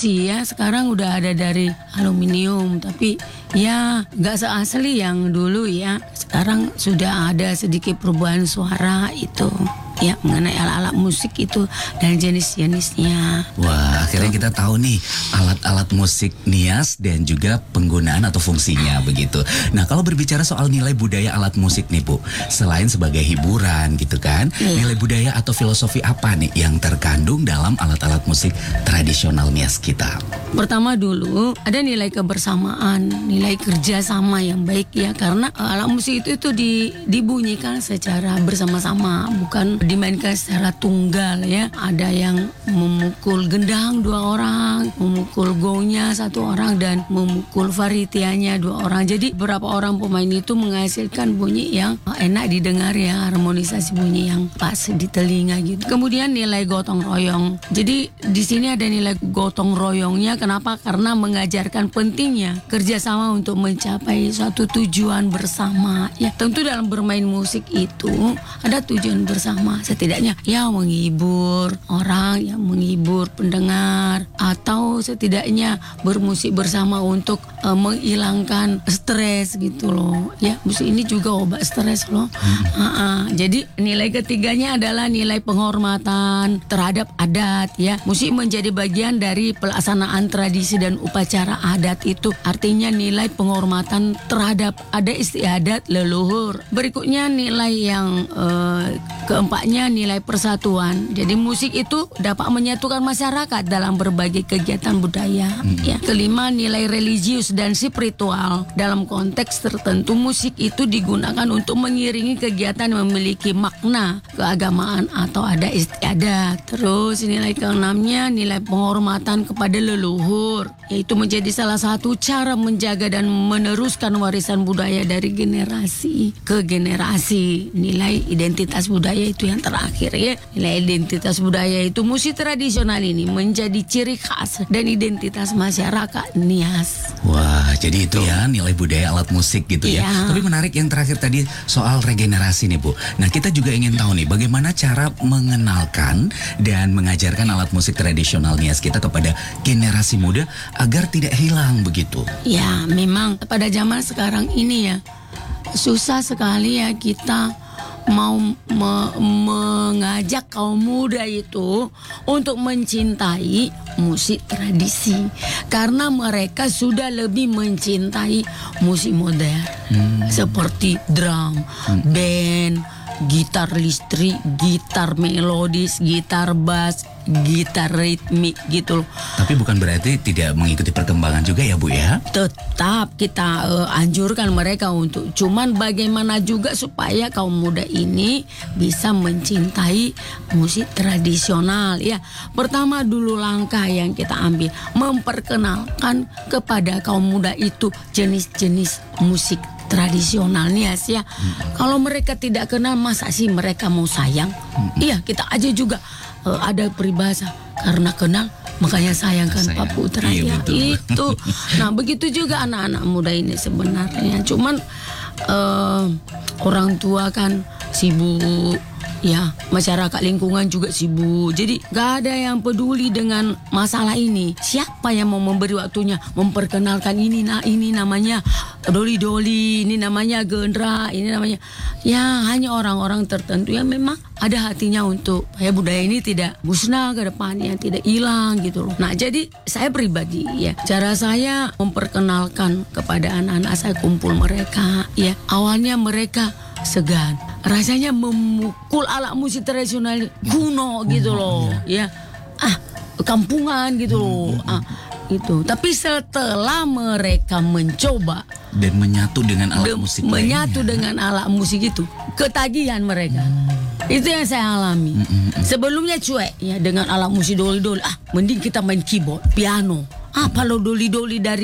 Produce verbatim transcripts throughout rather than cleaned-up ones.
besi ya, sekarang udah ada dari aluminium, tapi ya nggak seasli yang dulu ya. Sekarang sudah ada sedikit perubahan suara itu ya mengenai alat-alat musik itu dan jenis-jenisnya. Wah, akhirnya kita tahu nih alat-alat musik Nias dan juga penggunaan atau fungsinya begitu. Nah, kalau berbicara soal nilai budaya alat musik nih Bu, selain sebagai hiburan gitu kan, iya. nilai budaya atau filosofi apa nih yang terkandung dalam alat-alat musik tradisional Nias kita? Pertama dulu ada nilai kebersamaan, nilai kerjasama yang baik ya, karena alat musik itu itu di, dibunyikan secara bersama-sama, bukan dimainkan secara tunggal ya. Ada yang memukul gendang dua orang, memukul gongnya satu orang, dan memukul varitianya dua orang. Jadi beberapa orang pemain itu menghasilkan bunyi yang enak didengar ya, harmonisasi bunyi yang pas di telinga gitu. Kemudian nilai gotong royong. Jadi di sini ada nilai gotong royongnya. Kenapa? Karena mengajarkan pentingnya kerjasama untuk mencapai suatu tujuan bersama. Ya tentu dalam bermain musik itu ada tujuan bersama. Setidaknya ya menghibur orang, yang menghibur pendengar, atau setidaknya bermusik bersama untuk uh, menghilangkan stres gitu loh. Ya musik ini juga obat stres loh. Hmm. Uh-uh. Jadi nilai ketiganya adalah nilai penghormatan terhadap adat ya. Musik menjadi bagian dari pelaksanaan tradisi dan upacara adat itu. Artinya nilai penghormatan terhadap adat istiadat leluhur. Berikutnya nilai yang uh, keempatnya nilai persatuan. Jadi musik itu dapat menyatukan masyarakat dalam berbagai kegiatan budaya. Hmm. Ya. Kelima nilai religius dan spiritual. Dalam konteks tertentu musik itu digunakan untuk mengiringi kegiatan yang memiliki makna keagamaan atau adat istiadat. Terus nilai keenamnya nilai penghormatan kepada leluhur, yaitu menjadi salah satu cara menjaga dan meneruskan warisan budaya dari generasi ke generasi. Nilai identitas budaya itu yang terakhir ya. Nilai identitas budaya itu musik tradisional ini menjadi ciri khas dan identitas masyarakat Nias. Wah, jadi itu ya nilai budaya alat musik gitu ya. ya. Tapi menarik yang terakhir tadi soal regenerasi nih Bu. Nah, kita juga ingin tahu nih bagaimana cara mengenalkan dan mengajarkan alat musik tradisional Nias kita kepada generasi muda agar tidak hilang begitu. Ya, memang pada zaman sekarang ini ya susah sekali ya kita mau me- mengajak kaum muda itu untuk mencintai musik tradisi, karena mereka sudah lebih mencintai musik modern hmm. seperti drum, hmm. band, gitar listrik, gitar melodis, gitar bass, gitar ritmik gitu loh. Tapi bukan berarti tidak mengikuti perkembangan juga ya Bu ya? Tetap kita uh, anjurkan mereka untuk, cuman bagaimana juga supaya kaum muda ini bisa mencintai musik tradisional ya. Pertama dulu langkah yang kita ambil, memperkenalkan kepada kaum muda itu jenis-jenis musik tradisional Nias ya. Hmm. Kalau mereka tidak kenal, masa sih mereka mau sayang? Hmm. Iya, kita aja juga uh, ada peribahasa, karena kenal makanya sayang kan Pak Putra ya. Itu. Nah, begitu juga anak-anak muda ini sebenarnya. Cuman uh, orang tua kan sibuk. Ya, masyarakat lingkungan juga sibuk. Jadi gak ada yang peduli dengan masalah ini. Siapa yang mau memberi waktunya memperkenalkan ini, nah ini namanya doli-doli, ini namanya gendra, ini namanya, ya hanya orang-orang tertentu yang memang ada hatinya untuk ya budaya ini tidak musnah ke depannya, tidak hilang gitu loh. Nah, jadi saya pribadi ya, cara saya memperkenalkan kepada anak-anak saya, kumpul mereka ya. Awalnya mereka segan, rasanya memukul alat musik tradisional kuno gitu loh ya, ah kampungan gitu loh, ah itu. Tapi setelah mereka mencoba dan menyatu dengan alat de- musik menyatu lainnya. dengan alat musik itu, ketagihan mereka. hmm. Itu yang saya alami. hmm. Sebelumnya cuek ya dengan alat musik doli-doli, ah mending kita main keyboard, piano. Apa lo doli-doli dari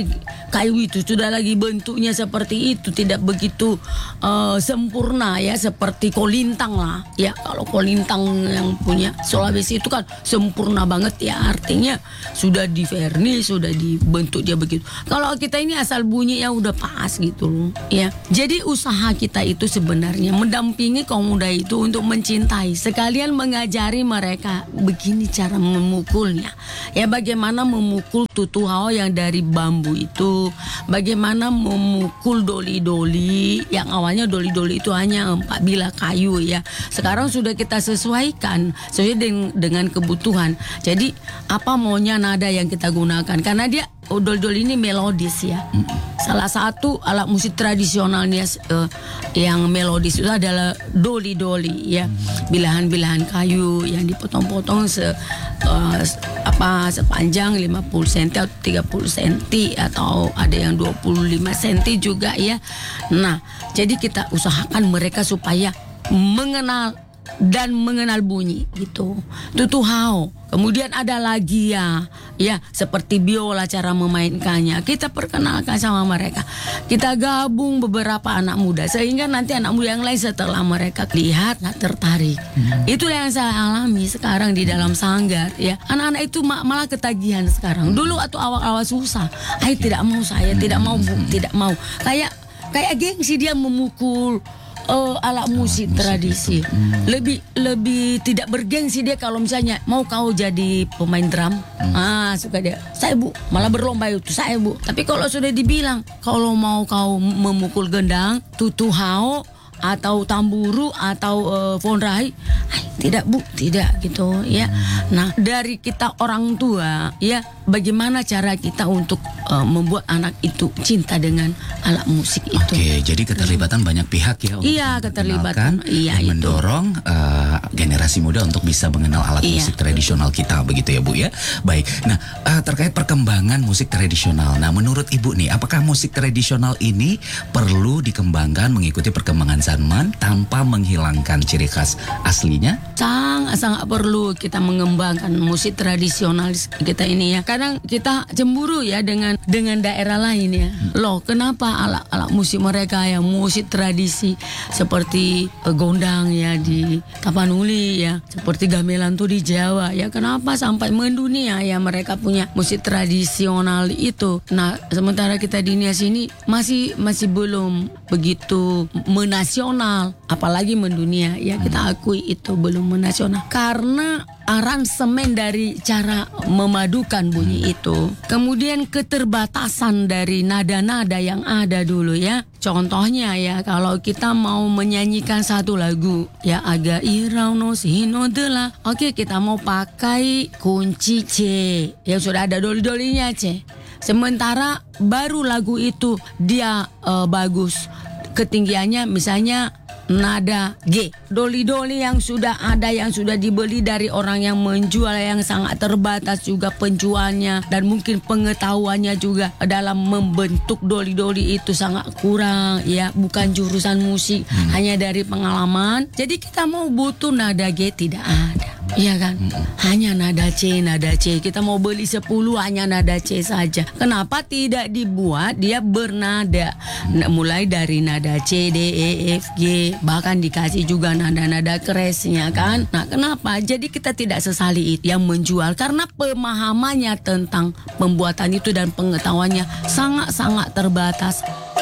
kayu itu sudah lagi bentuknya seperti itu, tidak begitu uh, sempurna ya, seperti kolintang lah ya. Kalau kolintang yang punya Sulawesi itu kan sempurna banget ya, artinya sudah di vernis, sudah dibentuk dia begitu. Kalau kita ini asal bunyi ya udah pas gitu loh ya. Jadi usaha kita itu sebenarnya mendampingi kaum muda itu untuk mencintai, sekalian mengajari mereka begini cara memukulnya ya, bagaimana memukul tutu hao yang dari bambu itu, bagaimana memukul doli-doli yang awalnya doli-doli itu hanya empat bilah kayu ya, sekarang sudah kita sesuaikan sesuai dengan, dengan kebutuhan. Jadi apa maunya nada yang kita gunakan, karena dia doli-doli ini melodis ya. Salah satu alat musik tradisionalnya uh, yang melodis itu adalah doli-doli ya, bilahan-bilahan kayu yang dipotong-potong se uh, apa sepanjang lima puluh sentimeter atau tiga puluh sentimeter atau ada yang dua puluh lima sentimeter juga ya. Nah, jadi kita usahakan mereka supaya mengenal dan mengenal bunyi gitu. Tutu hao. Kemudian ada lagi ya, ya seperti biola cara memainkannya. Kita perkenalkan sama mereka. Kita gabung beberapa anak muda sehingga nanti anak muda yang lain setelah mereka lihat nah, tertarik. Hmm. Itulah yang saya alami sekarang di dalam sanggar ya. Anak-anak itu malah ketagihan sekarang. Dulu atau awal-awal susah. Ay tidak mau saya, tidak mau bu, tidak mau. Kayak kayak gengsi dia memukul Oh, alat musik alat tradisi. Musik hmm. Lebih lebih tidak bergengsi dia kalau misalnya mau kau jadi pemain drum. Hmm. Ah, suka dia. Saya bu, malah berlomba itu saya bu. Tapi kalau sudah dibilang kalau mau kau memukul gendang, tutu hao atau tamburu atau uh, fonrai, tidak bu, tidak gitu ya. Nah dari kita orang tua ya, bagaimana cara kita untuk uh, membuat anak itu cinta dengan alat musik itu. Oke, jadi keterlibatan hmm. banyak pihak ya. Iya, keterlibatan. Iya, dan itu. Mendorong uh, generasi muda untuk bisa mengenal alat iya. musik tradisional kita begitu ya bu ya. Baik, nah uh, terkait perkembangan musik tradisional. Nah menurut ibu nih, apakah musik tradisional ini perlu dikembangkan mengikuti perkembangan zaman tanpa menghilangkan ciri khas aslinya? Sangat sangat perlu kita mengembangkan musik tradisional kita ini ya. Kadang kita cemburu ya dengan dengan daerah lain ya. Loh, kenapa alat-alat musik mereka yang musik tradisi seperti uh, gondang ya di Tapanuli ya, seperti gamelan tuh di Jawa ya. Kenapa sampai mendunia ya mereka punya musik tradisional itu. Nah, sementara kita di Nias ini masih masih belum begitu menasional, apalagi mendunia ya, kita akui itu belum menasional karena aransemen dari cara memadukan bunyi itu, kemudian keterbatasan dari nada-nada yang ada dulu ya. Contohnya ya, kalau kita mau menyanyikan satu lagu ya, agak irau no sino dela, oke kita mau pakai kunci C ya, sudah ada doli-dolinya C. Sementara baru lagu itu dia uh, bagus, ketinggiannya misalnya nada G. Doli-doli yang sudah ada, yang sudah dibeli dari orang yang menjual, yang sangat terbatas juga penjualnya, dan mungkin pengetahuannya juga dalam membentuk doli-doli itu sangat kurang ya, bukan jurusan musik, hmm. hanya dari pengalaman. Jadi kita mau butuh nada G tidak ada. Iya kan? Hmm. Hanya nada C, nada C. Kita mau beli sepuluh hanya nada C saja. Kenapa tidak dibuat dia bernada? Hmm. Mulai dari nada C, D, E, F, G, bahkan dikasih juga nada-nada keresnya kan. Nah kenapa? Jadi kita tidak sesali itu yang menjual, karena pemahamannya tentang pembuatan itu dan pengetahuannya sangat-sangat terbatas.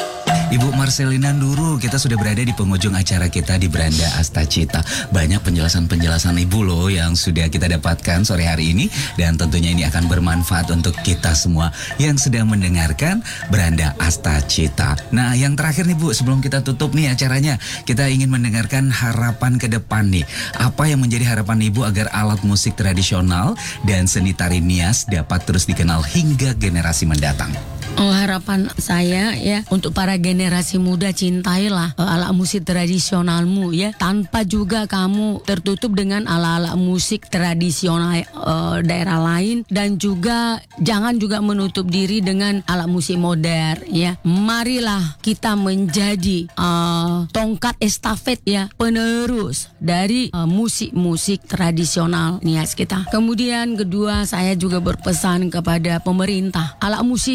Ibu Marcelina Nduru, kita sudah berada di penghujung acara kita di Beranda Astacita. Banyak penjelasan-penjelasan Ibu loh yang sudah kita dapatkan sore hari ini, dan tentunya ini akan bermanfaat untuk kita semua yang sedang mendengarkan Beranda Astacita. Nah, yang terakhir nih Bu, sebelum kita tutup nih acaranya, kita ingin mendengarkan harapan ke depan nih. Apa yang menjadi harapan Ibu agar alat musik tradisional dan seni tari Nias dapat terus dikenal hingga generasi mendatang? Oh, harapan saya ya untuk para generasi muda, cintailah uh, alat musik tradisionalmu ya, tanpa juga kamu tertutup dengan alat-alat musik tradisional uh, daerah lain, dan juga jangan juga menutup diri dengan alat musik modern ya. Marilah kita menjadi uh, tongkat estafet ya, penerus dari uh, musik-musik tradisional Nias kita. Kemudian kedua, saya juga berpesan kepada pemerintah, alat musik tradisional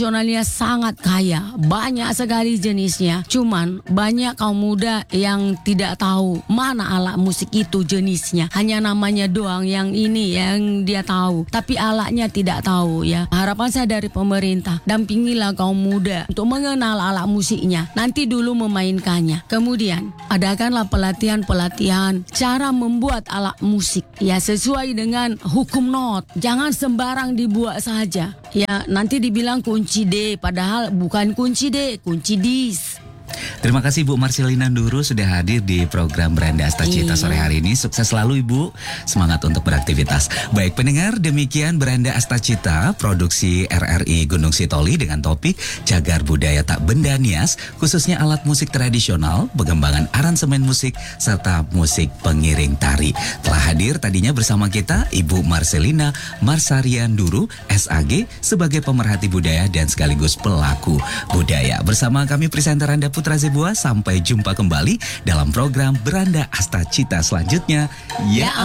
tradisionalnya sangat kaya, banyak sekali jenisnya. Cuman banyak kaum muda yang tidak tahu mana alat musik itu jenisnya. Hanya namanya doang yang ini yang dia tahu, tapi alatnya tidak tahu ya. Harapan saya dari pemerintah, dampingilah kaum muda untuk mengenal alat musiknya, nanti dulu memainkannya. Kemudian adakanlah pelatihan-pelatihan cara membuat alat musik ya sesuai dengan hukum not. Jangan sembarang dibuat saja. Ya, nanti dibilang kunci D, padahal bukan kunci D, kunci dis. Terima kasih Bu Marcelina Nduru sudah hadir di program Beranda Astacita sore hari ini. Sukses selalu Ibu, semangat untuk beraktivitas. Baik pendengar, demikian Beranda Astacita produksi R R I Gunung Sitoli dengan topik Cagar Budaya Tak Benda Nias, khususnya alat musik tradisional, pengembangan aransemen musik serta musik pengiring tari. Telah hadir tadinya bersama kita Ibu Marcelina Marsaria Nduru S A G sebagai pemerhati budaya dan sekaligus pelaku budaya. Bersama kami presenter Anda Putra Zebua, sampai jumpa kembali dalam program Beranda Astacita selanjutnya. Ya